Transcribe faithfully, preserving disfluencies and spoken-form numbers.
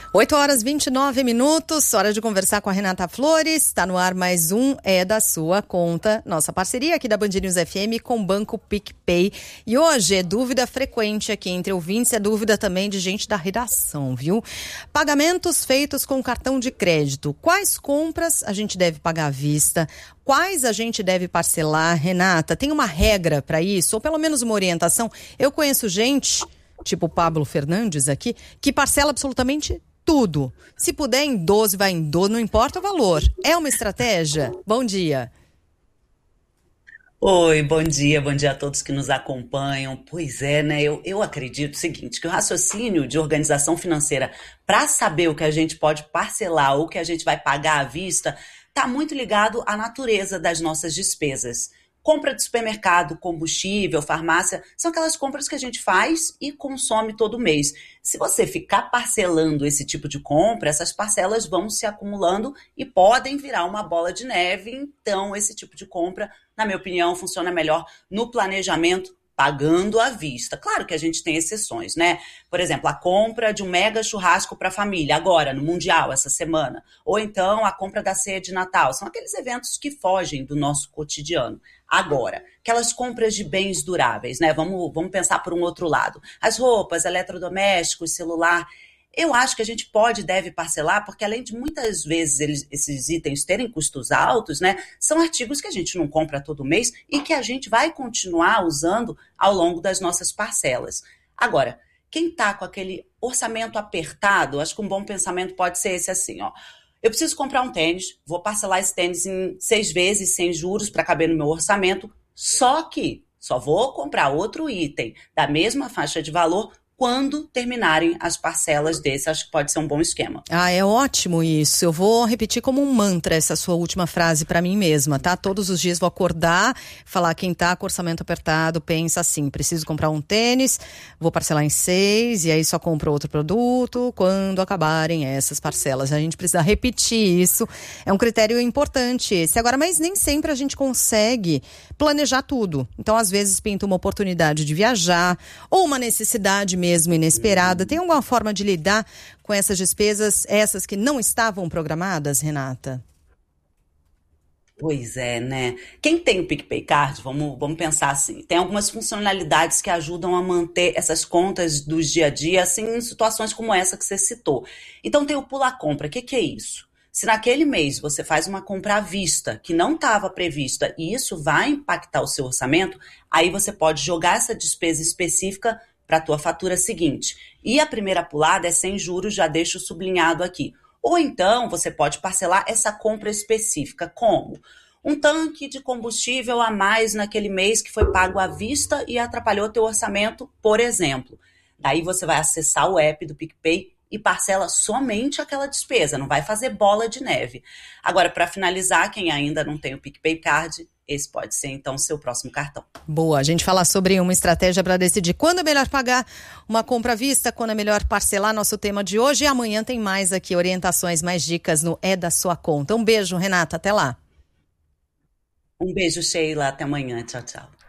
oito horas e vinte e nove minutos, hora de conversar com a Renata Flores. Está no ar mais um É da Sua Conta, nossa parceria aqui da Band News F M com o Banco PicPay. E hoje é dúvida frequente aqui entre ouvintes, é dúvida também de gente da redação, viu? Pagamentos feitos com cartão de crédito. Quais compras a gente deve pagar à vista? Quais a gente deve parcelar? Renata, tem uma regra para isso? Ou pelo menos uma orientação? Eu conheço gente, tipo o Pablo Fernandes aqui, que parcela absolutamente tudo. Se puder em doze, vai em doze, não importa o valor. É uma estratégia? Bom dia. Oi, bom dia, bom dia a todos que nos acompanham. Pois é, né? Eu, eu acredito o seguinte, que o raciocínio de organização financeira para saber o que a gente pode parcelar ou o que a gente vai pagar à vista está muito ligado à natureza das nossas despesas. Compra de supermercado, combustível, farmácia, são aquelas compras que a gente faz e consome todo mês. Se você ficar parcelando esse tipo de compra, essas parcelas vão se acumulando e podem virar uma bola de neve. Então, esse tipo de compra, na minha opinião, funciona melhor no planejamento, pagando à vista. Claro que a gente tem exceções, né? Por exemplo, a compra de um mega churrasco para a família, agora, no Mundial, essa semana. Ou então a compra da ceia de Natal. São aqueles eventos que fogem do nosso cotidiano. Agora, aquelas compras de bens duráveis, né? Vamos, vamos pensar por um outro lado. As roupas, eletrodomésticos, celular. Eu acho que a gente pode e deve parcelar, porque além de muitas vezes eles, esses itens terem custos altos, né, são artigos que a gente não compra todo mês e que a gente vai continuar usando ao longo das nossas parcelas. Agora, quem está com aquele orçamento apertado, acho que um bom pensamento pode ser esse assim, ó. Eu preciso comprar um tênis, vou parcelar esse tênis em seis vezes, sem juros, para caber no meu orçamento, só que só vou comprar outro item da mesma faixa de valor quando terminarem as parcelas desse. Acho que pode ser um bom esquema. Ah, é ótimo isso. Eu vou repetir como um mantra essa sua última frase para mim mesma, tá? Todos os dias vou acordar, falar quem tá com orçamento apertado, pensa assim, preciso comprar um tênis, vou parcelar em seis e aí só compro outro produto quando acabarem essas parcelas. A gente precisa repetir isso. É um critério importante esse. Agora, mas nem sempre a gente consegue planejar tudo. Então, às vezes, pinta uma oportunidade de viajar ou uma necessidade mesmo mesmo inesperada. Tem alguma forma de lidar com essas despesas, essas que não estavam programadas, Renata? Pois é, né? Quem tem o PicPay Card, vamos, vamos pensar assim, tem algumas funcionalidades que ajudam a manter essas contas do dia a dia, assim, em situações como essa que você citou. Então tem o Pula Compra. O que, que é isso? Se naquele mês você faz uma compra à vista que não estava prevista e isso vai impactar o seu orçamento, aí você pode jogar essa despesa específica para a tua fatura seguinte. E a primeira pulada é sem juros, já deixo sublinhado aqui. Ou então, você pode parcelar essa compra específica. Como? Um tanque de combustível a mais naquele mês que foi pago à vista e atrapalhou teu orçamento, por exemplo. Daí você vai acessar o app do PicPay e parcela somente aquela despesa, não vai fazer bola de neve. Agora, para finalizar, quem ainda não tem o PicPay Card, esse pode ser, então, o seu próximo cartão. Boa, a gente fala sobre uma estratégia para decidir quando é melhor pagar uma compra à vista, quando é melhor parcelar, nosso tema de hoje. E amanhã tem mais aqui, orientações, mais dicas no É da Sua Conta. Um beijo, Renata, até lá. Um beijo, Sheila, até amanhã, tchau, tchau.